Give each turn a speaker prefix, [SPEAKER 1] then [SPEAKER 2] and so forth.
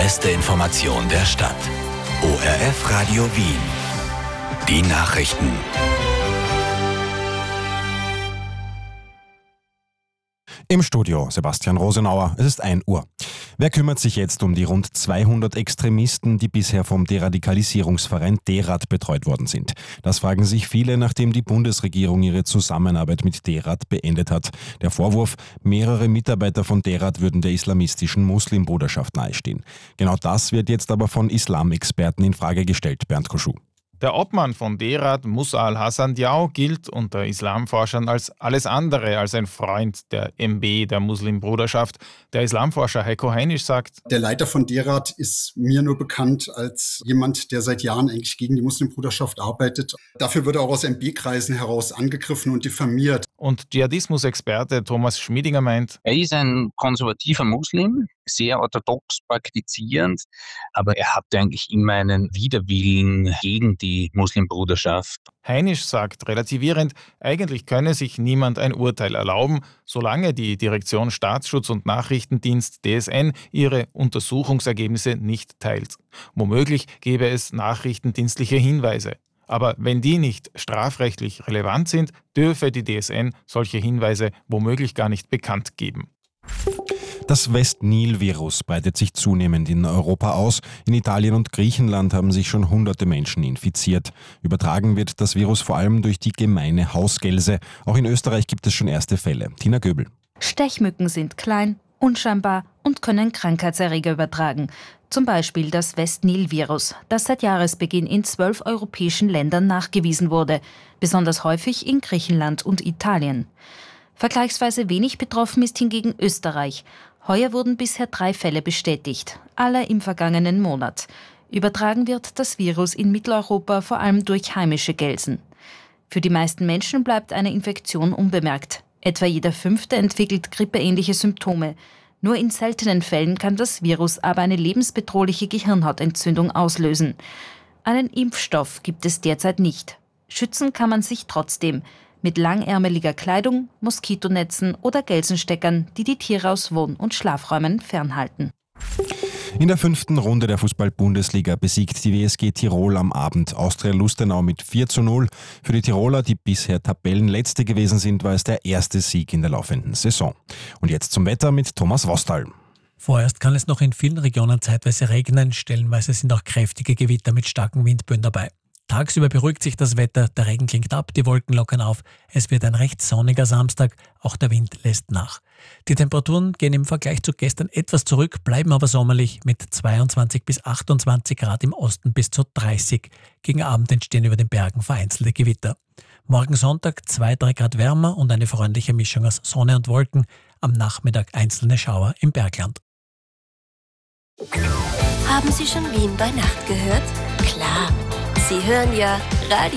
[SPEAKER 1] beste Information der Stadt. ORF Radio Wien. Die Nachrichten.
[SPEAKER 2] Im Studio Sebastian Rosenauer, es ist 1 Uhr. Wer kümmert sich jetzt um die rund 200 Extremisten, die bisher vom Deradikalisierungsverein DERAD betreut worden sind? Das fragen sich viele, nachdem die Bundesregierung ihre Zusammenarbeit mit DERAD beendet hat. Der Vorwurf, mehrere Mitarbeiter von DERAD würden der islamistischen Muslimbruderschaft nahestehen. Genau das wird jetzt aber von Islamexperten in Frage gestellt, Bernd Koschuh.
[SPEAKER 3] Der Obmann von DERAD, Musa al-Hassan Diaw, gilt unter Islamforschern als alles andere als ein Freund der MB, der Muslimbruderschaft. Der Islamforscher Heiko Heinisch sagt:
[SPEAKER 4] Der Leiter von DERAD ist mir nur bekannt als jemand, der seit Jahren eigentlich gegen die Muslimbruderschaft arbeitet. Dafür wird er auch aus MB-Kreisen heraus angegriffen und diffamiert.
[SPEAKER 3] Und Dschihadismus-Experte Thomas Schmiedinger meint:
[SPEAKER 5] Er ist ein konservativer Muslim, sehr orthodox praktizierend, aber er hatte eigentlich immer einen Widerwillen gegen die Muslimbruderschaft.
[SPEAKER 3] Heinisch sagt relativierend, eigentlich könne sich niemand ein Urteil erlauben, solange die Direktion Staatsschutz und Nachrichtendienst DSN ihre Untersuchungsergebnisse nicht teilt. Womöglich gäbe es nachrichtendienstliche Hinweise. Aber wenn die nicht strafrechtlich relevant sind, dürfe die DSN solche Hinweise womöglich gar nicht bekannt geben.
[SPEAKER 2] Das West-Nil-Virus breitet sich zunehmend in Europa aus. In Italien und Griechenland haben sich schon hunderte Menschen infiziert. Übertragen wird das Virus vor allem durch die gemeine Hausgelse. Auch in Österreich gibt es schon erste Fälle. Tina Göbel.
[SPEAKER 6] Stechmücken sind klein, unscheinbar und können Krankheitserreger übertragen. Zum Beispiel das West-Nil-Virus, das seit Jahresbeginn in 12 europäischen Ländern nachgewiesen wurde. Besonders häufig in Griechenland und Italien. Vergleichsweise wenig betroffen ist hingegen Österreich. Heuer wurden bisher 3 Fälle bestätigt, alle im vergangenen Monat. Übertragen wird das Virus in Mitteleuropa vor allem durch heimische Gelsen. Für die meisten Menschen bleibt eine Infektion unbemerkt. Etwa jeder 5. entwickelt grippeähnliche Symptome. Nur in seltenen Fällen kann das Virus aber eine lebensbedrohliche Gehirnhautentzündung auslösen. Einen Impfstoff gibt es derzeit nicht. Schützen kann man sich trotzdem. Mit langärmeliger Kleidung, Moskitonetzen oder Gelsensteckern, die die Tiere aus Wohn- und Schlafräumen fernhalten.
[SPEAKER 2] In der 5. Runde der Fußball-Bundesliga besiegt die WSG Tirol am Abend Austria Lustenau mit 4:0. Für die Tiroler, die bisher Tabellenletzte gewesen sind, war es der erste Sieg in der laufenden Saison. Und jetzt zum Wetter mit Thomas Wostal.
[SPEAKER 7] Vorerst kann es noch in vielen Regionen zeitweise regnen, stellenweise sind auch kräftige Gewitter mit starken Windböen dabei. Tagsüber beruhigt sich das Wetter, der Regen klingt ab, die Wolken lockern auf. Es wird ein recht sonniger Samstag, auch der Wind lässt nach. Die Temperaturen gehen im Vergleich zu gestern etwas zurück, bleiben aber sommerlich mit 22 bis 28 Grad im Osten bis zu 30. Gegen Abend entstehen über den Bergen vereinzelte Gewitter. Morgen Sonntag 2-3 Grad wärmer und eine freundliche Mischung aus Sonne und Wolken. Am Nachmittag einzelne Schauer im Bergland.
[SPEAKER 8] Haben Sie schon Wien bei Nacht gehört? Klar, Sie hören ja Radio